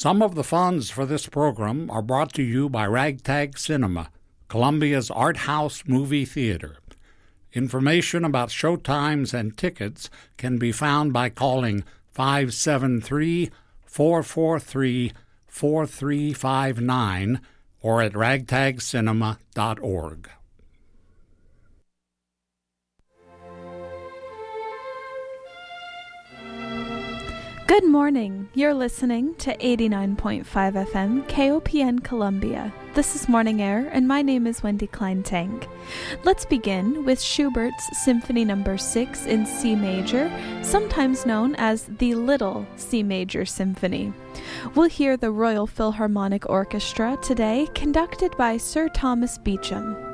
Some of the funds for this program are brought to you by Ragtag Cinema, Columbia's art house movie theater. Information about showtimes and tickets can be found by calling 573-443-4359 or at ragtagcinema.org. Good morning. You're listening to 89.5 FM KOPN Columbia. This is Morning Air, and my name is Wendy Klein-Tank. Let's begin with Schubert's Symphony No. 6 in C major, sometimes known as the Little C Major Symphony. We'll hear the Royal Philharmonic Orchestra today, conducted by Sir Thomas Beecham.